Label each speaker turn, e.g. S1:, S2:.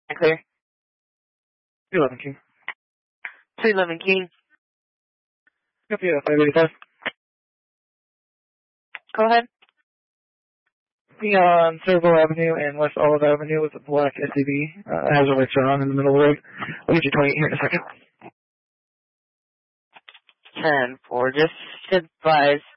S1: Clear.
S2: 211 King.
S1: 211 King.
S2: Copy, 585.
S1: Go ahead.
S2: Being on Serval Avenue and West Olive Avenue with a black SUV. Hazard lights are on in the middle of the road. I'll get you 28 here in a second.
S1: 10-4. Just advise